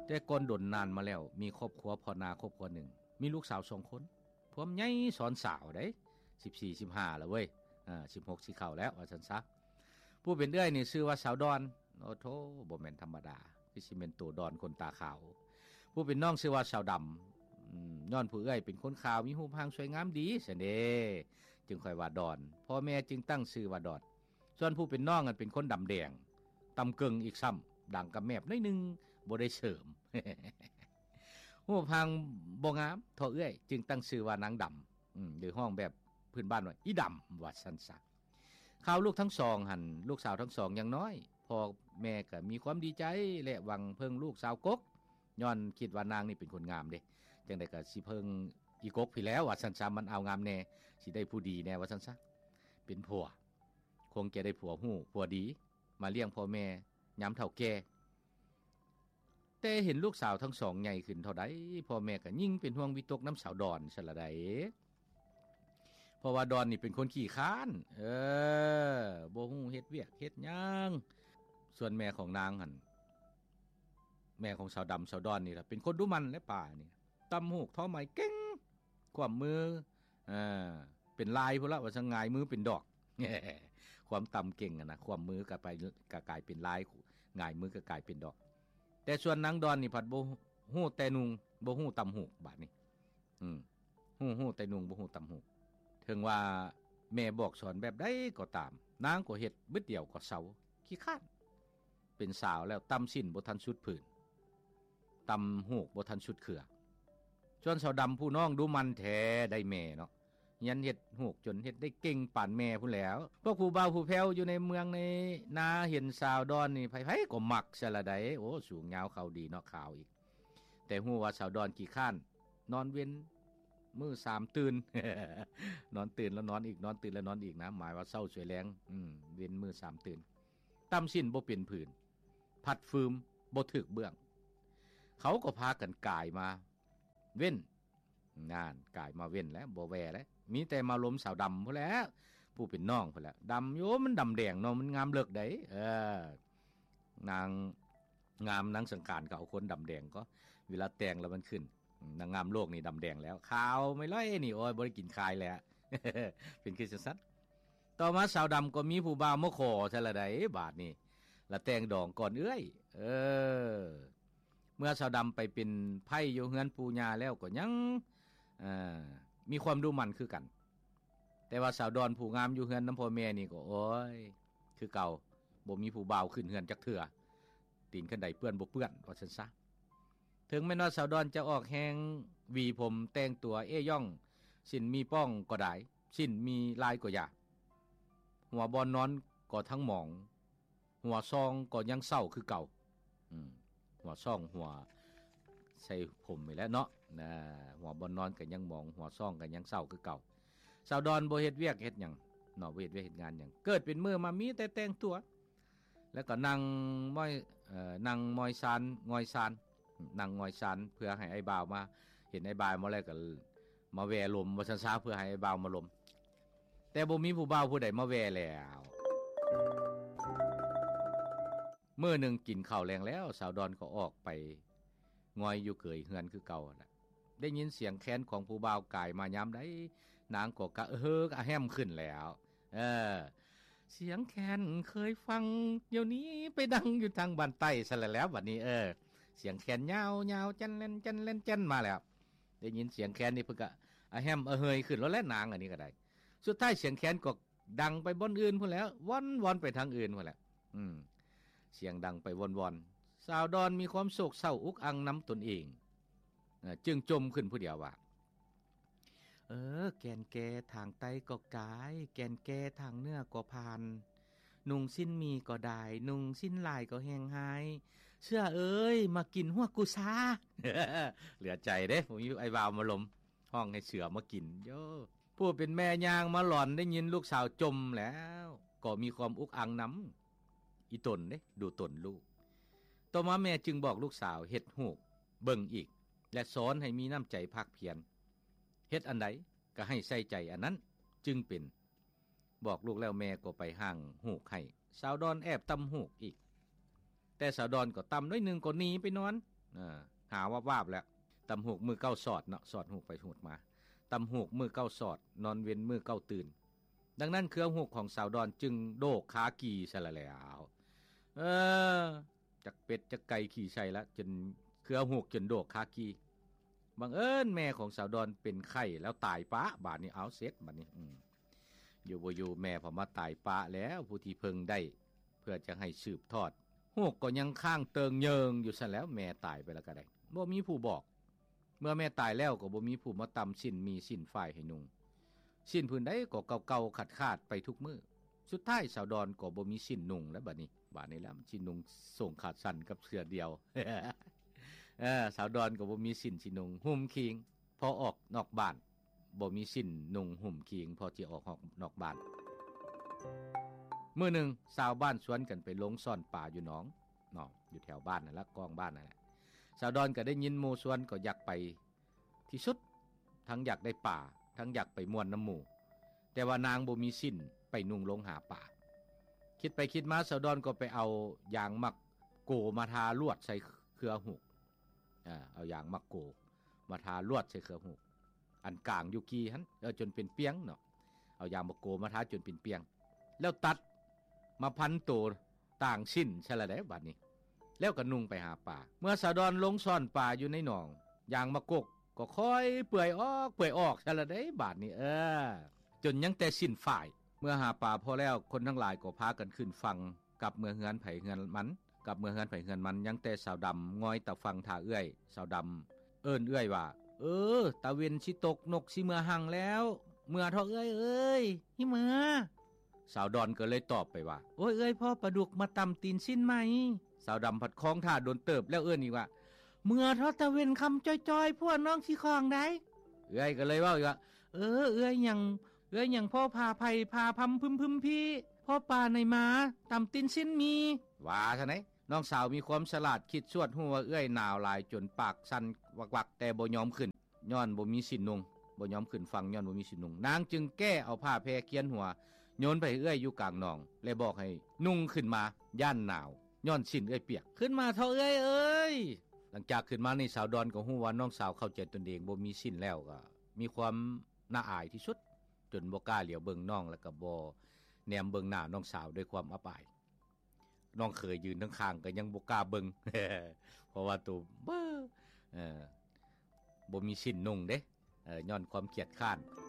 แต่ก่อนดนนานมาแล้วมีครอบครัวพ่อนาครอบครัวหนึ่งมีลูกสาว2คนพร้อมใหญ่สอนสาวได้14 15แล้วเว้ย16สิเข้าแล้วว่าซั่นซะผู้เป็นเอื้อยนี่ชื่อว่าสาวดอนโอ้โธบ่แม่นธรรมดาคือสิแม่นตัวดอนคนตาขาวผู้เป็นน้องชื่อว่าสาวดำย้อนผู้เอื้อยเป็นคนขาวมีรูปร่างสวยงามดีซั่นเด้จึงค่อยว่าดอนพ่อแม่จึงตั้งชื่อว่าดอนส่วนผู้เป็นน้องนั้นเป็นคนดำแดงตำเกิงอีกซ้ำดังกับแมบน้อยนึงบ่ได้เสริม รูปร่างบ่งามเท่าเอื้อยจึงตั้งชื่อว่านางดำหรือห้องแบบพื้นบ้านว่าอีดำว่าซั่นซะข่าวลูกทั้งสองหั่นลูกสาวทั้งสองยังน้อยพ่อแม่ก็มีความดีใจและหวังเพิ่งลูกสาวกกย้อนคิดว่านางนี่เป็นคนงามเด้จังได๋ก็สิเพิ่งอีกกพี่แล้วว่าซั่นซะมันเอางามแน่สิได้ผู้ดีแน่ว่าซั่นซะเป็นผัวคงจะได้ผัวฮู้ผัวดีมาเลี้ยงพ่อแม่ยามเฒ่าแก่แต่เห็นลูกสาวทั้งสองใหญ่ขึ้นเท่าใดพ่อแม่ก็ยิ่งเป็นห่วงวิตกน้ำสาวดอนซั่นละใดเพราะว่าดอนนี่เป็นคนขี้ค้านบ่ฮู้เฮ็ดเวียกเฮ็ดหยังส่วนแม่ของนางหั่นแม่ของสาวดำสาวดอนนี่ล่ะเป็นคนดุมันและป่านี่ตำหูกท้อไม้เก่งความมือเป็นลายพุ่นละว่าสังงายมือเป็นดอกความตำเก่งนะความมือก็ไปก็กลายเป็นลายง่ายมือก็กลายเป็นดอกแต่ส่วนนางดอนนี่ผัดบ่ฮู้แต่นุงบ่ฮู้ตำหูกบาดนี้ฮู้แต่นุงบ่ฮู้ตำหูกถึงว่าแม่บอกสอนแบบใดก็ตามนางก็เฮ็ดบึดเดียวก็เซาขี้คร้านเป็นสาวแล้วตำสิ้นบ่ทันสุดผืนตำหูกบ่ทันสุดเขือส่วนสาวดำผู้น้องดูมันแท้ได้แม่เนาะยันเฮ็ดหูกจนเฮ็ดได้เก่งปานแม่พุ่นแล้วพวกผู้บ่าวผู้แพ้วอยู่ในเมืองในนาเห็นสาวดอนนี่ไผๆก็มักซะละใดโอ้สูงยาวเขาดีเนาะขาวอีกแต่ฮู้ว่าสาวดอนขี้ข้านนอนเว้นมื้อ3ตื่น นอนตื่นแล้วนอนอีกนอนตื่นแล้วนอนอีกนะหมายว่าเช้าสวยแลงเว้นมื้อ3ตื่นตำสิ้นบ่เป็นผืนผัดฟืมบ่ถึกเบื้องเขาก็พากันกายมาเว้นงานกายมาเว้นแล้วบ่แวแล้วมีแต่มาล้มสาวดำพุ่นแหล้วผู้เป็นน้องพุ่นแหล้วดำโยมันดำแดงเนาะมันงามเลิกได้นางงามนางสังกานก็เอาคนดำแดงก็เวลาแต่งแล้วมันขึ้นนางงามโลกนี่ดำแดงแล้วขาวไม่ร้อยนี่โอ้ยบ่ได้กินคายแล้ว เป็นคือซั่นต่อมาสาวดำก็มีผู้บ่าวมาขอซะละใดบาดนี้ละแต่งดองก่อนเอื้อยเมื่อสาวดำไปเป็นไผ่อยู่เฮือนปู่ย่าแล้วก็ยังมีความดูมันคือกันแต่ว่าสาวดอนผู้งามอยู่เฮือนน้ำพ่อแม่นี่ก็โอ้ยคือเก่าบ่มีผู้บ่าวขึ้นเฮือนจักเทื่อตีนขึ้นใดเปื้อนบ่เปื้อนว่าซั่นซะถึงแม้ว่าสาวดอนจะออกแฮงหวีผมแต่งตัวย่องสิ้นมีป้องก็ได้สิ้นมีลายก็อย่าหัวบอนนอนก็ทั้งหมองหัวซองก็ยังเศร้าคือเก่าหัวซ่องหัวใส่ผมนี่แหละเนาะหัวบอนนอนก็ยังมองหัวซ่องก็ยังเศร้าคือเก่าสาวดอนบ่เฮ็ดเวียกเฮ็ดหยังเนาะบ่เฮ็ดเวียกเฮ็ดงานหยังเกิดเป็นมื้อมามีแต่แต่งตัวแล้วก็นั่งม้อยนั่งมอยซานงอยซานนั่งงอยซานเพื่อให้ไอ้บ่าวมาเห็นไอ้บ่าวมาแล้วก็มาแวลมว่าซั่นๆเพื่อให้ไอ้บ่าวมาลมแต่บ่มีผู้บ่าวผู้ใดมาแวแล้วมื้อนึงกินข้าวแลงแล้วสาวดอนก็ออกไปงอยอยู่เกยเฮือนคือเก่าน่ะได้ยินเสียงแค้นของผู้บ่าวกายมายามใดนางก็กะกะแฮมขึ้นแล้วเสียงแค้นเคยฟังเดี๋ยวนี้ไปดังอยู่ทางบ้านใต้ซะแล้วบัดนี้เสียงแค้นยาวๆจันเล่นจันเล่นจันมาแล้วได้ยินเสียงแค้นนี่เพิ่นก็แฮมเฮยขึ้นแล้วแลนางอันนี้ก็ได้สุดท้ายเสียงแค้นก็ดังไปบนอื่นพุ่นแล้ววนๆไปทางอื่นพุ่นแหละเสียงดังไปวนๆสาวดอนมีความโศกเศร้าอุกอังน้ำตนเองจึงจมขึ้นผู้เดียวว่าแกนแกทางใต้ก็กายแกนแกทางเหนือก็ผ่านนุ่งสิ้นมีก็ได้นุ่งสิ้นลายก็แห้งหายเสื้อเอ้ยมากินหัวกูซา เหลือใจเด้ผมอยู่ไอ้บ่าวมาลมห้องให้เสือมากินโยผู้เป็นแม่ย่างมาหล่อนได้ยินลูกสาวจมแล้วก็มีความอุกอังน้ำอีตนเด้ดูตนลูกต่อมาแม่จึงบอกลูกสาวเฮ็ดหูกเบิ่งอีกและสอนให้มีน้ำใจภาคเพียรเฮ็ดอันใดก็ให้ใส่ใจอันนั้นจึงเป็นบอกลูกแล้วแม่ก็ไปห่างหูกให้สาวดอนแอบตำหูกอีกแต่สาวดอนก็ตำน้อยนึงก็หนีไปนอนหาว่าแล้วตำหูกมือเก้าสอดเนาะสอดหูกไปหูกมาตำหูกมือเก้าสอดนอนเว้นมือเก้าตื่นดังนั้นเครือหูกของสาวดอนจึงโดกขากี่ซะแล้วจักเป็ดจักไก่ขี่ใส่ละจนเครือหูกจนโดกขากี่บังเอิญแม่ของสาวดอนเป็นไข้แล้วตายปะบาดนี้เอาเสร็จบัดนี้อยู่บ่อยู่แม่พอมาตายปะแล้วผู้ที่เพิ่งได้เพื่อจะให้สืบทอดหูกก็ยังข้างเติงเยิงอยู่ซะแล้วแม่ตายไปแล้วก็ได้บ่มีผู้บอกเมื่อแม่ตายแล้วก็บ่มีผู้มาตำสิ้นมีสิ้นฝ่ายให้นุ่งสิ้นพื้นใดก็เก่าๆขาดไปทุกมื้อสุดท้ายสาวดอนก็บ่มีสิ้นนุ่งแล้วบัดนี้แล้วสิ้นนุ่งส่งขาดสั้นกับเสื้อเดียว สาวดอนก็บ่มีสิ้นสินุ่งห่มคิงพอออกนอกบ้านบ่มีสิ้นนุ่งห่มคิงพอสิออกนอกบ้านมื้อนึงชาวบ้านสวนกันไปลงซ่อนป่าอยู่หนองอยู่แถวบ้านนั่นละกองบ้านนั่นแหละสาวดอนก็ได้ยินหมู่สวนก็อยากไปที่สุดทั้งอยากได้ป่าทั้งอยากไปม่วนน้ำหมู่แต่ว่านางบ่มีสิ้นไปนุ่งลงหาป่าคิดไปคิดมาสาวดอนก็ไปเอายางมักโกมาทาลวดใส่เครือหูกเอายางมักโกมาทาลวดใส่เครือหูกอันกลางอยู่กี้หั่นจนเป็นเปียงเนาะเอายางมักโกมาทาจนเป็นเปียงแล้วตัดมาพันตัวต่างสิ้นใช่ละได้บัดนี้แล้วก็นุ่งไปหาป่าเมื่อสาวดอนลงซ่อนป่าอยู่ในหนองยางมะกกก็ค่อยเปื่อยออกใช่ละได้บาดนี้จนยังแต่สิ้นฝ่ายเมื่อหาป่าพอแล้วคนทั้งหลายก็พากันขึ้นฟังกับเมืองเฮือนไผเฮือนมันกับเมืองเฮือนไผเฮือนมันยังแต่สาวดำง้อยตะฟังท่าเอื้อยสาวดำเอิ้นเอื้อยว่าตะเวนสิตกนกสิเมื่อหังแล้วเมื่อเท่าเอ้ยหิเมื่อสาวดอนก็เลยตอบไปว่าโอ้ยเอ้ยพ่อปลาดุกมาตำตีนสิ้นไหมสาวดำผัดคล้องท่าโดนเติบแล้วเอิ้นอีกว่าเมื่อทอตะเวนคำจ้อยๆพวกน้องสิคองได้เอ้ยก็เลยว่าอีกว่าเอ้ยยังพ่อพาไผ่พาพำพึมพี่พ่อปลาในมาตำตีนสิ้นมีว่าซะไหนน้องสาวมีความฉลาดคิดสวดหัวเอ้ยหนาวหลายจนปากสั่นวักๆแต่บ่ยอมขึ้นย้อนบ่มีสิ้นนุ่งบ่ยอมขึ้นฟังย้อนบ่มีสิ้นนุ่งนางจึงแก้เอาผ้าแพรเกียนหัวโยนไปเอื้อยอยู่กลางหนองและบอกให้นุ่งขึ้นมาย่านหนาวย้อนสิ้นเอื้อยเปียกขึ้นมาเท่าเอ้ยหลังจากขึ้นมาในสาวดอนก็ฮู้ว่าน้องสาวเข้าใจตนเองบ่มีสิ้นแล้วก็มีความน่าอายที่สุดจนบ่กล้าเหลียวเบิ่งน้องแล้วก็บ่แนมเบิ่งหน้าน้องสาวด้วยความอับอายน้องเคยยืนข้างๆก็ยังบ่กล้าเบิ่ง เพราะว่าตัวบ่มีสิ้นนุ่งเด้ย้อนความเกียจคร้าน